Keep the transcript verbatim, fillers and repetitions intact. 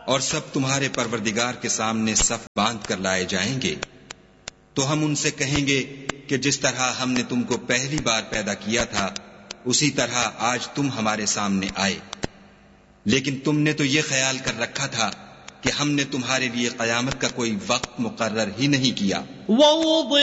और सब तुम्हारे परवरदिगार के सामने सफ बांध कर लाए जाएंगे, तो हम उनसे कहेंगे कि जिस तरह हमने तुमको पहली बार पैदा किया था उसी तरह आज तुम हमारे सामने आए, लेकिन तुमने तो ये ख्याल कर रखा था कि हमने तुम्हारे लिए कयामत का कोई वक्त मुकर्रर ही नहीं किया।